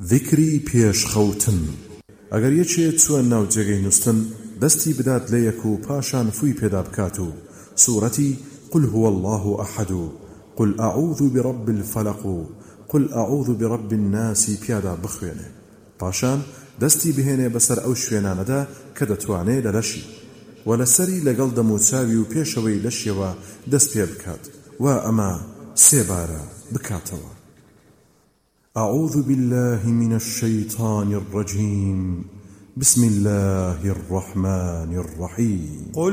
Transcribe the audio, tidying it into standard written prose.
ذکری پێشخەوتن. ئەگەر یەکێ چووە ناو جێگەی نووستن دەستی بدات لە یەک و پاشان فووی پێدا بکات و سوورەتی قل هو الله أحد قل أعوذ برب الفلق قل أعوذ برب الناس پیادا بخوێنێ، پاشان دەستی بهێنێ بەسەر ئەو شوێنانەدا کە دەتوانێ لە لەشی و لەسەری لەگەڵ دەموچاوی و پێشەوەی لەشیەوە دەست پێ بکات و ئەمە سێبارە بکاتەوە. أعوذ بالله من الشيطان الرجيم بسم الله الرحمن الرحيم.